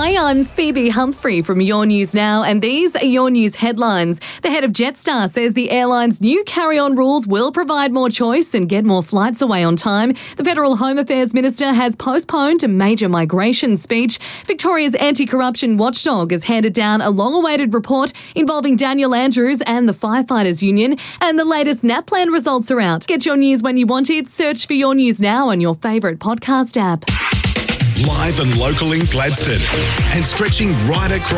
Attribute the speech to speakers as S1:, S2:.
S1: Hi, I'm Phoebe Humphrey from Your News Now, and these are your news headlines. The head of Jetstar says the airline's new carry-on rules will provide more choice and get more flights away on time. The Federal Home Affairs Minister has postponed a major migration speech. Victoria's anti-corruption watchdog has handed down a long-awaited report involving Daniel Andrews and the Firefighters Union, and the latest NAPLAN results are out. Get your news when you want it. Search for Your News Now on your favourite podcast app.
S2: Live and local in Gladstone and stretching right across